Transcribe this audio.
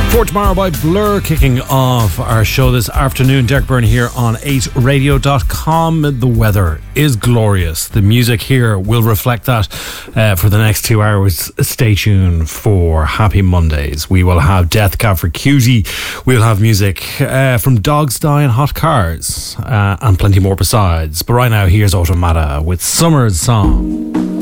For Tomorrow by Blur, kicking off our show this afternoon. Derek Byrne here on 8radio.com. The weather is glorious. The music here will reflect that for the next 2 hours. Stay tuned for Happy Mondays. We will have Death Cab for Cutie. We'll have music from Dogs Die in Hot Cars and plenty more besides. But right now, here's Automata with Summer's Song.